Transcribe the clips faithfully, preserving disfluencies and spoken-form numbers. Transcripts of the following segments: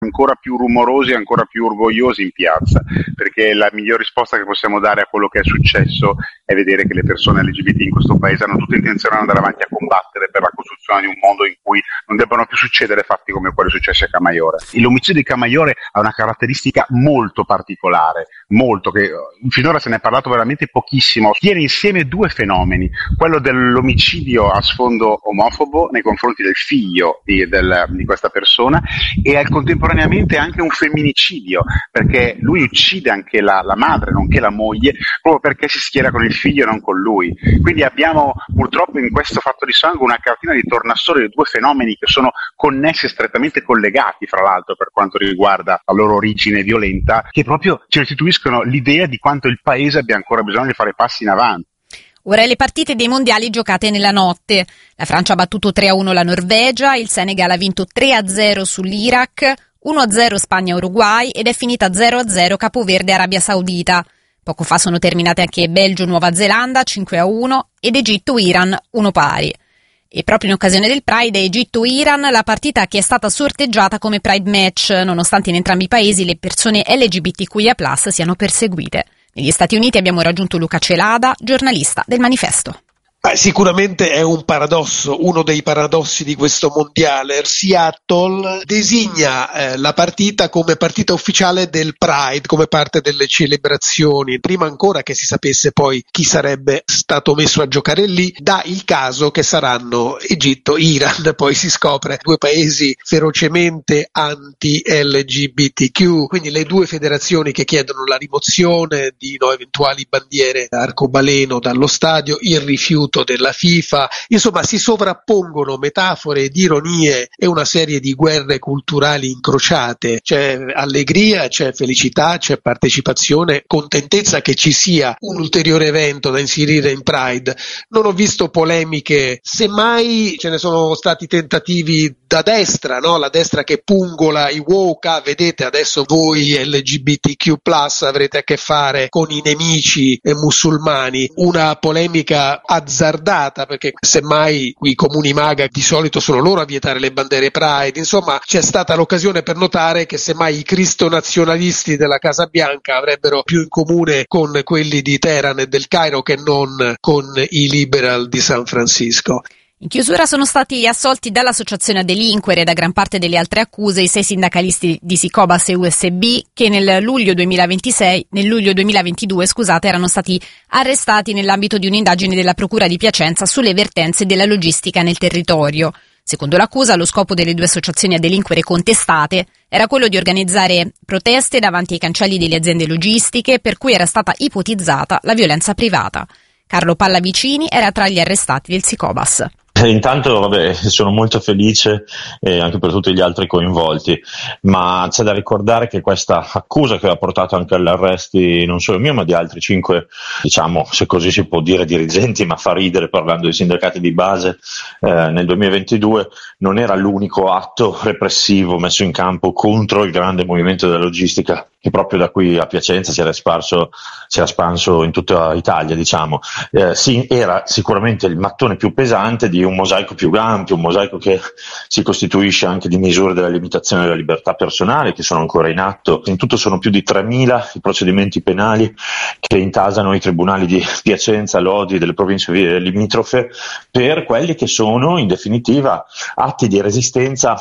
ancora più rumorosi, ancora più orgogliosi in piazza, perché la miglior risposta che possiamo dare a quello che è successo è vedere che le persone L G B T in questo paese hanno tutta intenzione di andare avanti a combattere per la costruzione di un mondo in cui non debbano più succedere fatti come quelli successi a Camaiore. L'omicidio di Camaiore ha una caratteristica molto particolare, molto, che finora se ne è parlato veramente pochissimo, tiene insieme due fenomeni, quello dell'omicidio a sfondo omofobo nei confronti del figlio di, del, di questa persona, e al contemporaneamente anche un femminicidio, perché lui uccide anche la, la madre nonché la moglie proprio perché si schiera con il figlio e non con lui. Quindi abbiamo purtroppo in questo fatto di sangue una cartina di tornasole di due fenomeni che sono connessi e strettamente collegati, fra l'altro, per quanto riguarda la loro origine violenta, che proprio ci restituiscono l'idea di quanto il paese abbia ancora bisogno di fare passi in avanti. Ora le partite dei mondiali giocate nella notte. La Francia ha battuto tre a uno la Norvegia, il Senegal ha vinto tre a zero sull'Iraq, uno a zero Spagna-Uruguay ed è finita zero a zero Capoverde-Arabia Saudita. Poco fa sono terminate anche Belgio-Nuova Zelanda cinque a uno ed Egitto-Iran uno pari. E proprio in occasione del Pride Egitto-Iran, la partita che è stata sorteggiata come Pride Match, nonostante in entrambi i paesi le persone L G B T Q I A plus, siano perseguite. Negli Stati Uniti abbiamo raggiunto Luca Celada, giornalista del Manifesto. Eh, sicuramente è un paradosso, uno dei paradossi di questo mondiale. Seattle designa eh, la partita come partita ufficiale del Pride, come parte delle celebrazioni, prima ancora che si sapesse poi chi sarebbe stato messo a giocare lì. Dà il caso che saranno Egitto, Iran, poi si scopre due paesi ferocemente anti-L G B T Q, quindi le due federazioni che chiedono la rimozione di no, eventuali bandiere arcobaleno dallo stadio, il rifiuto della FIFA, insomma si sovrappongono metafore ed ironie e una serie di guerre culturali incrociate. C'è allegria, c'è felicità, c'è partecipazione, contentezza che ci sia un ulteriore evento da inserire in Pride. Non ho visto polemiche, semmai ce ne sono stati tentativi da destra, no? La destra che pungola i woke, ah, vedete adesso voi L G B T Q plus avrete a che fare con i nemici eh, musulmani, una polemica azzardata perché semmai i comuni maga di solito sono loro a vietare le bandere Pride. Insomma c'è stata l'occasione per notare che semmai i cristonazionalisti della Casa Bianca avrebbero più in comune con quelli di Teheran e del Cairo che non con i liberal di San Francisco. In chiusura sono stati assolti dall'associazione a delinquere e da gran parte delle altre accuse i sei sindacalisti di Sicobas e U S B che nel luglio duemilaventisei, nel luglio duemilaventidue, scusate, erano stati arrestati nell'ambito di un'indagine della Procura di Piacenza sulle vertenze della logistica nel territorio. Secondo l'accusa, lo scopo delle due associazioni a delinquere contestate era quello di organizzare proteste davanti ai cancelli delle aziende logistiche per cui era stata ipotizzata la violenza privata. Carlo Pallavicini era tra gli arrestati del Sicobas. Intanto vabbè, sono molto felice eh, anche per tutti gli altri coinvolti, ma c'è da ricordare che questa accusa che ha portato anche agli arresti non solo mio ma di altri cinque, diciamo se così si può dire, dirigenti, ma fa ridere parlando di sindacati di base, eh, nel duemilaventidue non era l'unico atto repressivo messo in campo contro il grande movimento della logistica che proprio da qui a Piacenza si era sparso, si era spanso in tutta Italia, diciamo. Eh, sì, era sicuramente il mattone più pesante di un mosaico più ampio, un mosaico che si costituisce anche di misure della limitazione della libertà personale che sono ancora in atto. In tutto sono più di tremila i procedimenti penali che intasano i tribunali di Piacenza, Lodi e delle province limitrofe per quelli che sono in definitiva atti di resistenza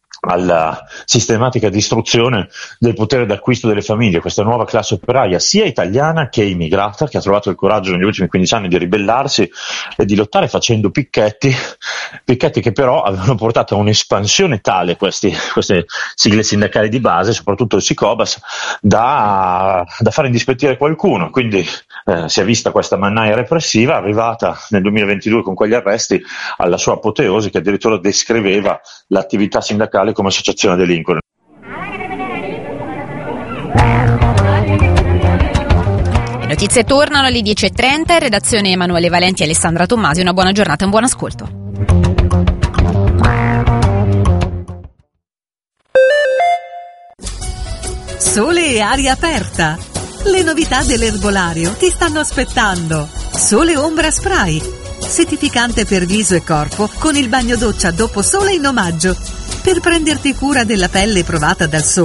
alla sistematica distruzione del potere d'acquisto delle famiglie, questa nuova classe operaia sia italiana che immigrata che ha trovato il coraggio negli ultimi quindici anni di ribellarsi e di lottare facendo picchetti, picchetti che però avevano portato a un'espansione tale questi, queste sigle sindacali di base, soprattutto il Sicobas, da, da fare indispettire qualcuno. Quindi eh, si è vista questa mannaia repressiva arrivata nel duemilaventidue con quegli arresti alla sua apoteosi che addirittura descriveva l'attività sindacale come associazione a delinquere. Le notizie tornano alle dieci e trenta, in redazione Emanuele Valenti e Alessandra Tommasi. Una buona giornata e un buon ascolto. Sole e aria aperta. Le novità dell'erbolario ti stanno aspettando. Sole Ombra Spray, settificante per viso e corpo con il bagno doccia dopo sole in omaggio. per prenderti cura della pelle provata dal sole.